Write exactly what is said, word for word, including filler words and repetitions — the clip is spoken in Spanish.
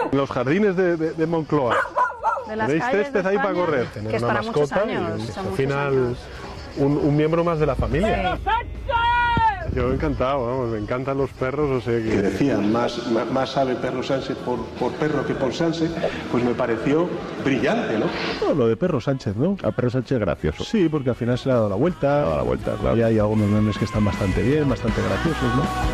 Los jardines de, de, de Moncloa. De las Tenéis calles césped de ahí para España, correr. Tener que es una para muchos mascota años, y son al muchos final años. un, un miembro más de la familia. Sí. Yo encantado, vamos, me encantan los perros, o sea que... que decían más, más, más sabe Perro Sánchez por, por perro que por Sánchez, pues me pareció brillante, ¿no? No, lo de Perro Sánchez, ¿no? A Perro Sánchez gracioso. Sí, porque al final se le ha dado la vuelta. A la vuelta, claro. Y hay algunos memes que están bastante bien, bastante graciosos, ¿no?